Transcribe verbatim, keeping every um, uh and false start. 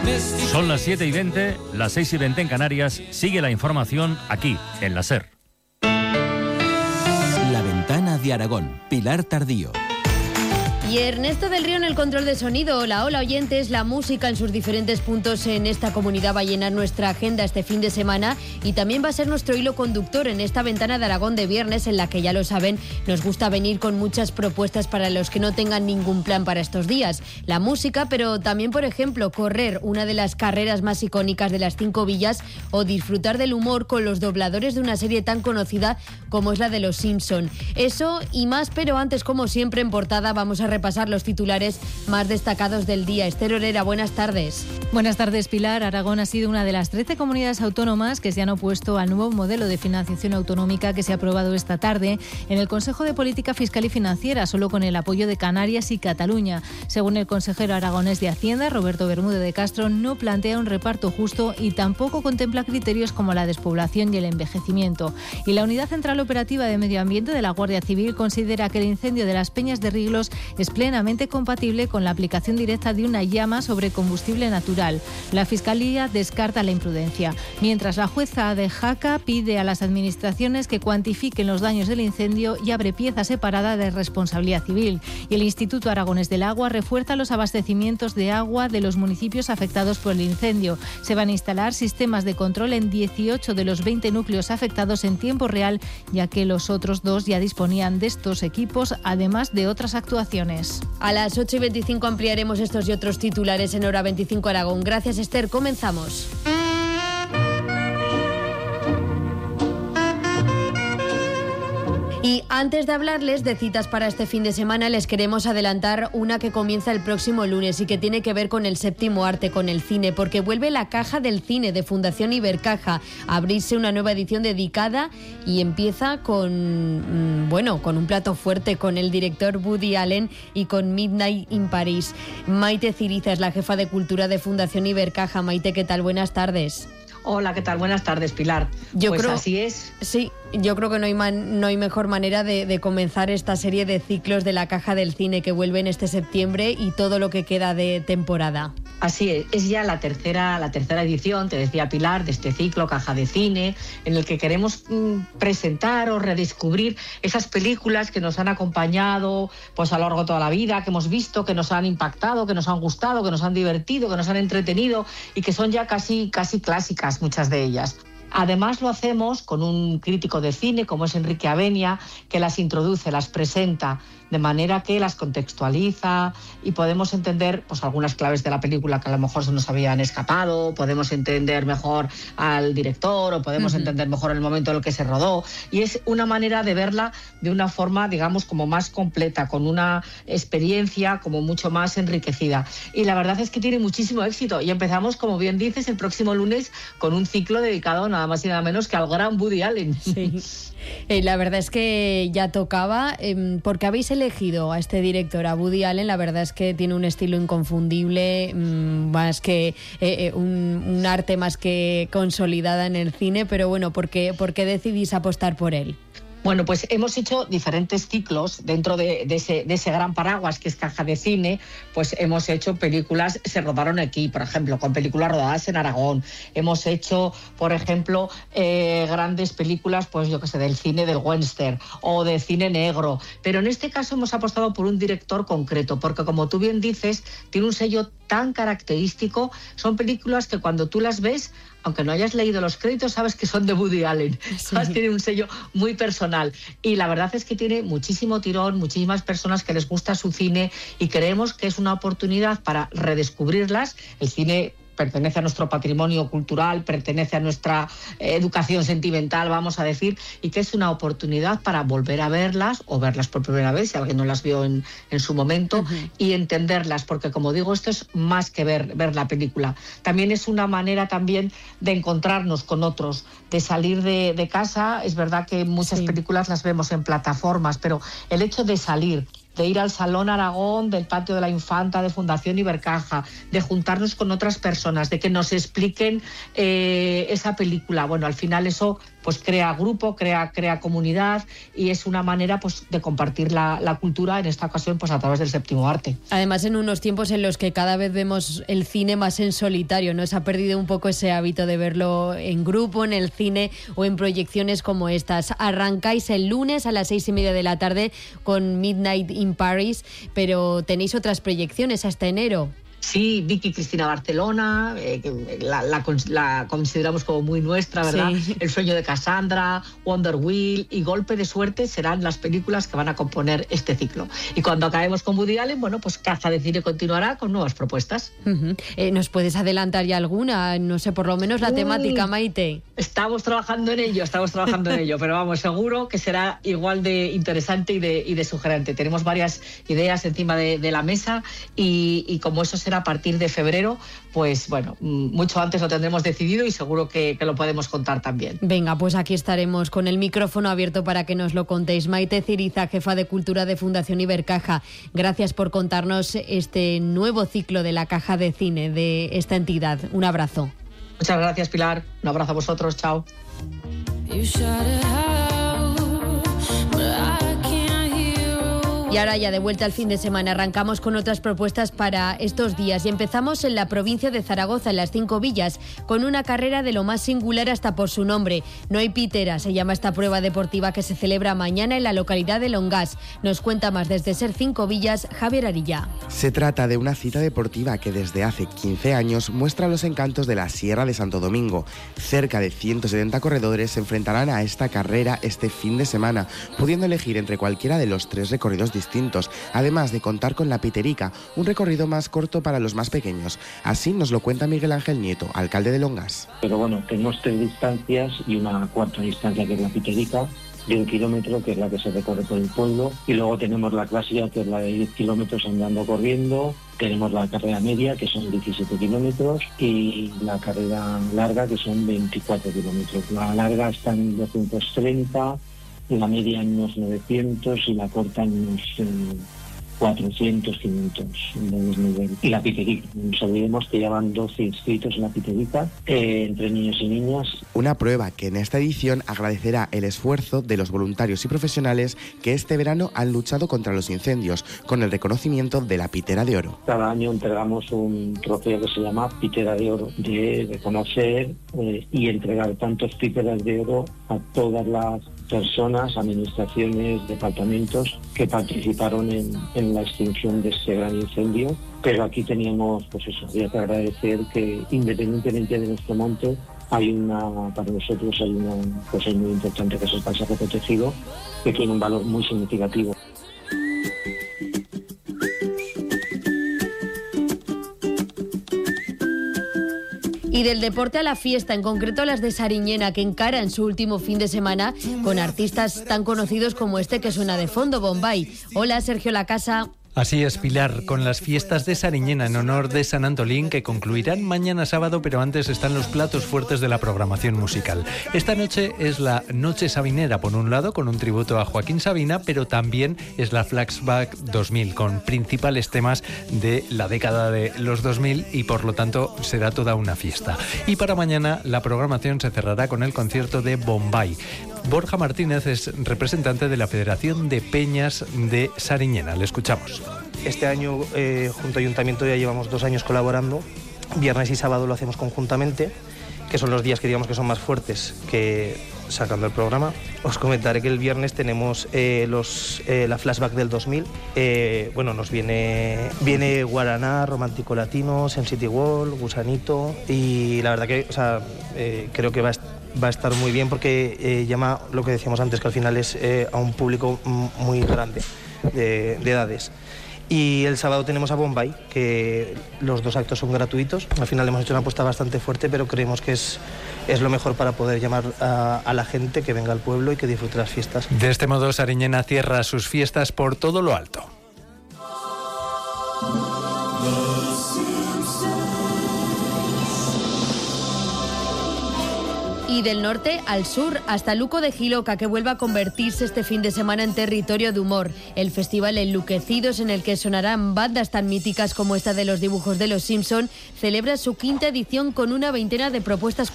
Son las siete y veinte, las seis y veinte en Canarias. Sigue la información aquí, en la SER. La Ventana de Aragón, Pilar Tardío. Y Ernesto del Río en el control de sonido. Hola, hola oyentes. La música en sus diferentes puntos en esta comunidad va a llenar nuestra agenda este fin de semana y también va a ser nuestro hilo conductor en esta Ventana de Aragón de viernes, en la que, ya lo saben, nos gusta venir con muchas propuestas para los que no tengan ningún plan para estos días. La música, pero también, por ejemplo, correr una de las carreras más icónicas de las cinco villas o disfrutar del humor con los dobladores de una serie tan conocida como es la de Los Simpson. Eso y más, pero antes, como siempre, en portada vamos a repasar los titulares más destacados del día. Esther Orera, buenas tardes. Buenas tardes, Pilar. Aragón ha sido una de las trece comunidades autónomas que se han opuesto al nuevo modelo de financiación autonómica que se ha aprobado esta tarde en el Consejo de Política Fiscal y Financiera, solo con el apoyo de Canarias y Cataluña. Según el consejero aragonés de Hacienda, Roberto Bermúdez de Castro, no plantea un reparto justo y tampoco contempla criterios como la despoblación y el envejecimiento. Y la Unidad Central Operativa de Medio Ambiente de la Guardia Civil considera que el incendio de las Peñas de Riglos es plenamente compatible con la aplicación directa de una llama sobre combustible natural. La Fiscalía descarta la imprudencia, mientras la jueza de Jaca pide a las administraciones que cuantifiquen los daños del incendio y abre pieza separada de responsabilidad civil. Y el Instituto Aragonés del Agua refuerza los abastecimientos de agua de los municipios afectados por el incendio. Se van a instalar sistemas de control en dieciocho de los veinte núcleos afectados en tiempo real, ya que los otros dos ya disponían de estos equipos, además de otras actuaciones. A las ocho y veinticinco ampliaremos estos y otros titulares en Hora veinticinco Aragón. Gracias, Esther. Comenzamos. Y antes de hablarles de citas para este fin de semana, les queremos adelantar una que comienza el próximo lunes y que tiene que ver con el séptimo arte, con el cine, porque vuelve la Caja del Cine de Fundación Ibercaja a abrirse una nueva edición dedicada y empieza con, bueno, con un plato fuerte, con el director Woody Allen y con Midnight in Paris. Maite Ciriza es la jefa de cultura de Fundación Ibercaja. Maite, ¿qué tal? Buenas tardes. Hola, ¿qué tal? Buenas tardes, Pilar. Yo pues creo, así es. Sí, yo creo que no hay, man, no hay mejor manera de, de comenzar esta serie de ciclos de la Caja del Cine que vuelven este septiembre y todo lo que queda de temporada. Así es, es ya la tercera, la tercera edición, te decía Pilar, de este ciclo Caja de Cine, en el que queremos mmm, presentar o redescubrir esas películas que nos han acompañado pues a lo largo de toda la vida, que hemos visto, que nos han impactado, que nos han gustado, que nos han divertido, que nos han entretenido y que son ya casi, casi clásicas, muchas de ellas. Además lo hacemos con un crítico de cine como es Enrique Avenia, que las introduce, las presenta, de manera que las contextualiza y podemos entender pues algunas claves de la película que a lo mejor se nos habían escapado, podemos entender mejor al director o podemos uh-huh. entender mejor el momento en el que se rodó, y es una manera de verla de una forma, digamos, como más completa, con una experiencia como mucho más enriquecida. Y la verdad es que tiene muchísimo éxito y empezamos, como bien dices, el próximo lunes con un ciclo dedicado nada más y nada menos que al gran Woody Allen. Sí. Eh, la verdad es que ya tocaba, eh, porque habéis elegido a este director, a Woody Allen. La verdad es que tiene un estilo inconfundible, mmm, más que eh, un, un arte más que consolidada en el cine, pero bueno, ¿por qué, por qué decidís apostar por él? Bueno, pues hemos hecho diferentes ciclos dentro de, de, ese, de ese gran paraguas que es Caja de Cine. Pues hemos hecho películas, se rodaron aquí, por ejemplo, con películas rodadas en Aragón. Hemos hecho, por ejemplo, eh, grandes películas, pues yo qué sé, del cine del western o de cine negro. Pero en este caso hemos apostado por un director concreto, porque como tú bien dices, tiene un sello tan característico. Son películas que cuando tú las ves, aunque no hayas leído los créditos, sabes que son de Woody Allen. Sí. Tiene un sello muy personal. Y la verdad es que tiene muchísimo tirón, muchísimas personas que les gusta su cine y creemos que es una oportunidad para redescubrirlas. El cine pertenece a nuestro patrimonio cultural, pertenece a nuestra eh, educación sentimental, vamos a decir, y que es una oportunidad para volver a verlas o verlas por primera vez, si alguien no las vio en, en su momento, uh-huh. y entenderlas, porque como digo, esto es más que ver, ver la película. También es una manera también de encontrarnos con otros, de salir de, de casa. Es verdad que muchas sí. películas las vemos en plataformas, pero el hecho de salir, de ir al Salón Aragón del Patio de la Infanta de Fundación Ibercaja, de juntarnos con otras personas, de que nos expliquen eh, esa película. Bueno, al final eso pues crea grupo, crea, crea comunidad y es una manera pues de compartir la, la cultura, en esta ocasión pues a través del séptimo arte. Además, en unos tiempos en los que cada vez vemos el cine más en solitario, ¿no? Se ha perdido un poco ese hábito de verlo en grupo, en el cine o en proyecciones como estas. Arrancáis el lunes a las seis y media de la tarde con Midnight in Paris, pero tenéis otras proyecciones hasta enero. Sí, Vicky Cristina Barcelona, eh, la, la, la consideramos como muy nuestra, ¿verdad? Sí. El sueño de Cassandra, Wonder Wheel y Golpe de Suerte serán las películas que van a componer este ciclo. Y cuando acabemos con Woody Allen, bueno, pues Caza de Cine continuará con nuevas propuestas. Uh-huh. Eh, ¿Nos puedes adelantar ya alguna? No sé, por lo menos la uh, temática, Maite. Estamos trabajando en ello, estamos trabajando en ello, pero vamos, seguro que será igual de interesante y de, y de sugerente. Tenemos varias ideas encima de, de la mesa y, y como eso será a partir de febrero, pues bueno, mucho antes lo tendremos decidido y seguro que, que lo podemos contar también. Venga, pues aquí estaremos con el micrófono abierto para que nos lo contéis. Maite Ciriza, jefa de Cultura de Fundación Ibercaja, gracias por contarnos este nuevo ciclo de la Caja de Cine de esta entidad. Un abrazo. Muchas gracias, Pilar. Un abrazo a vosotros. Chao. Y ahora ya de vuelta al fin de semana, arrancamos con otras propuestas para estos días y empezamos en la provincia de Zaragoza, en las Cinco Villas, con una carrera de lo más singular hasta por su nombre. No hay pitera, se llama esta prueba deportiva que se celebra mañana en la localidad de Longás. Nos cuenta más desde Ser Cinco Villas, Javier Arilla. Se trata de una cita deportiva que desde hace quince años muestra los encantos de la Sierra de Santo Domingo. Cerca de ciento setenta corredores se enfrentarán a esta carrera este fin de semana, pudiendo elegir entre cualquiera de los tres recorridos distintos. distintos, además de contar con la Piterica, un recorrido más corto para los más pequeños. Así nos lo cuenta Miguel Ángel Nieto, alcalde de Longás. Pero bueno, tenemos tres distancias y una cuarta distancia que es la Piterica, de un kilómetro, que es la que se recorre por el pueblo, y luego tenemos la clásica, que es la de diez kilómetros andando corriendo, tenemos la carrera media, que son diecisiete kilómetros, y la carrera larga, que son veinticuatro kilómetros. La larga está en doscientos treinta, la media en unos novecientos y la corta en unos eh, cuatrocientos, quinientos de desnivel. Y la Piterica, no nos olvidemos que ya van doce inscritos en la Piterica, eh, entre niños y niñas. Una prueba que en esta edición agradecerá el esfuerzo de los voluntarios y profesionales que este verano han luchado contra los incendios, con el reconocimiento de la Pitera de Oro. Cada año entregamos un trofeo que se llama Pitera de Oro, de reconocer eh, y entregar tantos Piteras de Oro a todas las personas, administraciones, departamentos que participaron en, en la extinción de este gran incendio. Pero aquí teníamos, pues eso, había que agradecer que independientemente de nuestro monte, hay una, para nosotros hay una cosa muy importante que es el paisaje protegido, que tiene un valor muy significativo. Y del deporte a la fiesta, en concreto las de Sariñena, que encaran su último fin de semana con artistas tan conocidos como este que suena de fondo, Bombay. Hola, Sergio Lacasa. Así es, Pilar, con las fiestas de Sariñena en honor de San Antolín, que concluirán mañana sábado, pero antes están los platos fuertes de la programación musical. Esta noche es la Noche Sabinera, por un lado, con un tributo a Joaquín Sabina, pero también es la Flashback dos mil, con principales temas de la década de los dos mil y, por lo tanto, será toda una fiesta. Y para mañana la programación se cerrará con el concierto de Bombay. Borja Martínez es representante de la Federación de Peñas de Sariñena. Le escuchamos. Este año, eh, junto a Ayuntamiento, ya llevamos dos años colaborando. Viernes y sábado lo hacemos conjuntamente, que son los días que digamos que son más fuertes que sacando el programa. Os comentaré que el viernes tenemos eh, los, eh, la Flashback del dos mil. Eh, bueno, nos viene, viene Guaraná, Romántico Latino, Sensity Wall, Gusanito, y la verdad que o sea, eh, creo que va a estar va a estar muy bien porque eh, llama lo que decíamos antes, que al final es eh, a un público muy grande de, de edades. Y el sábado tenemos a Bombay, que los dos actos son gratuitos. Al final hemos hecho una apuesta bastante fuerte, pero creemos que es, es lo mejor para poder llamar a, a la gente que venga al pueblo y que disfrute las fiestas. De este modo, Sariñena cierra sus fiestas por todo lo alto. Y del norte al sur, hasta Luco de Jiloca, que vuelve a convertirse este fin de semana en territorio de humor. El festival Enluquecidos, en el que sonarán bandas tan míticas como esta de los dibujos de los Simpson, celebra su quinta edición con una veintena de propuestas